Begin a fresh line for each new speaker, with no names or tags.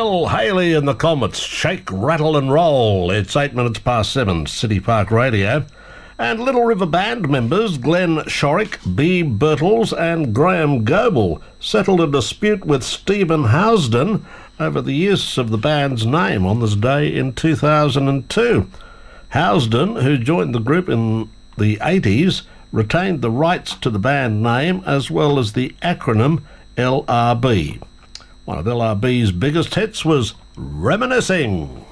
Bill Haley and the Comets, Shake, Rattle and Roll. It's 8 minutes past 7, City Park Radio. And Little River Band members Glenn Shorrock, B. Birtles and Graham Goebel settled a dispute with Stephen Housden over the use of the band's name on this day in 2002. Housden, who joined the group in the 80s, retained the rights to the band name as well as the acronym LRB. One of LRB's biggest hits was Reminiscing.